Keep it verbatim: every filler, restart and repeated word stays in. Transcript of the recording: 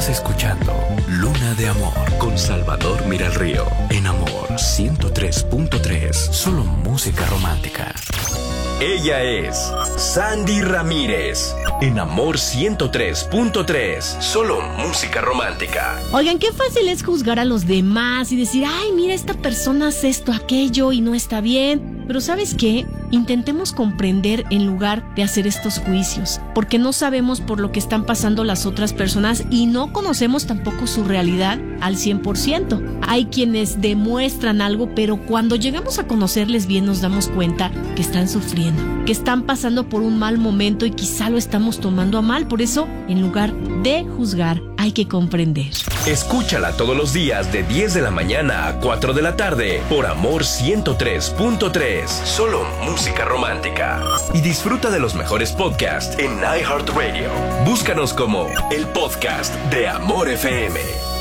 Estás escuchando Luna de Amor con Salvador Miralrío en Amor ciento tres punto tres. Solo música romántica. Ella es Sandy Ramírez en Amor ciento tres punto tres. Solo música romántica. Oigan, qué fácil es juzgar a los demás y decir, ay, mira, esta persona hace esto, aquello y no está bien. Pero ¿sabes qué? Intentemos comprender en lugar de hacer estos juicios, porque no sabemos por lo que están pasando las otras personas y no conocemos tampoco su realidad al cien por ciento. Hay quienes demuestran algo, pero cuando llegamos a conocerles bien nos damos cuenta que están sufriendo, que están pasando por un mal momento y quizá lo estamos tomando a mal. Por eso, en lugar de juzgar, hay que comprender. Escúchala todos los días de diez de la mañana a cuatro de la tarde por Amor ciento tres punto tres. Solo música romántica. Y disfruta de los mejores podcasts en iHeartRadio. Búscanos como el podcast de Amor F M.